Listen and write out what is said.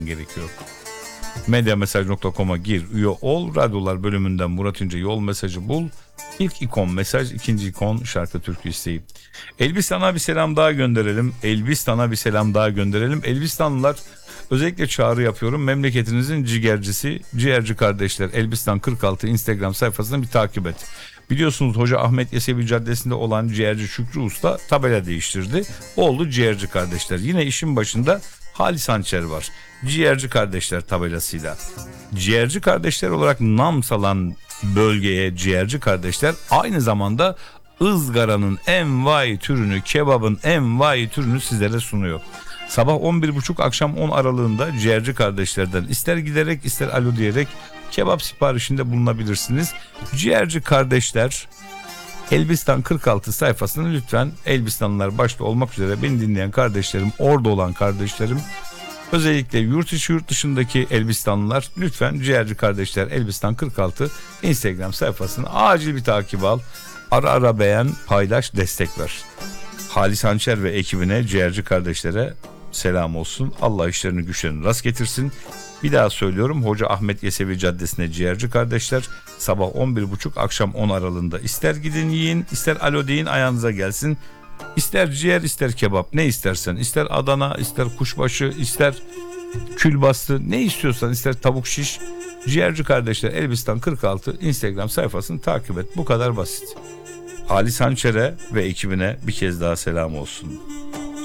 gerekiyor. Medyamesaj.com'a gir, üye ol, radyolar bölümünden Murat İnce yol mesajı bul. İlk ikon mesaj, ikinci ikon şarkı türkü isteği. Elbistan'a bir selam daha gönderelim. Elbistanlılar, özellikle çağrı yapıyorum. Memleketinizin ciğercisi, ciğerci kardeşler Elbistan 46 Instagram sayfasını bir takip et. Biliyorsunuz Hoca Ahmet Yesevi Caddesi'nde olan ciğerci Şükrü Usta tabela değiştirdi. Oldu ciğerci kardeşler. Yine işin başında Halis Hançer var. Ciğerci kardeşler tabelasıyla. Ciğerci kardeşler olarak nam salan bölgeye ciğerci kardeşler aynı zamanda ızgaranın envai türünü, kebabın envai türünü sizlere sunuyor. Sabah 11.30 akşam 10 aralığında ciğerci kardeşlerden ister giderek ister alo diyerek kebap siparişinde bulunabilirsiniz. Ciğerci kardeşler Elbistan 46 sayfasını lütfen, Elbistanlılar başta olmak üzere beni dinleyen kardeşlerim, orada olan kardeşlerim, özellikle yurt içi yurt dışındaki Elbistanlılar lütfen ciğerci kardeşler Elbistan 46 Instagram sayfasını acil bir takip al. Ara ara beğen, paylaş, destek ver. Halis Hançer ve ekibine, ciğerci kardeşlere selam olsun. Allah işlerini güçlerini rast getirsin. Bir daha söylüyorum, Hoca Ahmet Yesevi Caddesi'ne ciğerci kardeşler sabah 11.30 akşam 10 aralığında ister gidin yiyin, ister alo deyin, ayağınıza gelsin. İster ciğer ister kebap, ne istersen, ister Adana, ister kuşbaşı, ister külbastı, ne istiyorsan, ister tavuk şiş. Ciğerci kardeşler Elbistan 46 Instagram sayfasını takip et. Bu kadar basit. Halis Hançer'e ve ekibine bir kez daha selam olsun.